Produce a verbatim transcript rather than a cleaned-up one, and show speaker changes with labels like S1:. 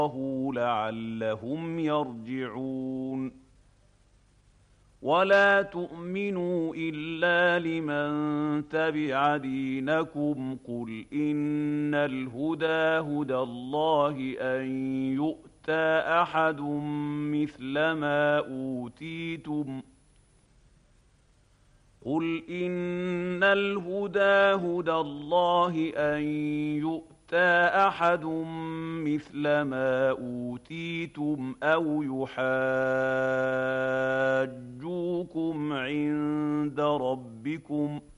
S1: لعلهم يرجعون ولا تؤمنوا إلا لمن تبع دينكم قل إن الهدى هدى الله أن يؤتى أحد مثل ما أوتيتم قل إن الهدى هدى الله أن يؤتى أحد مثل ما أوتيتم أو يحاجوكم عند ربكم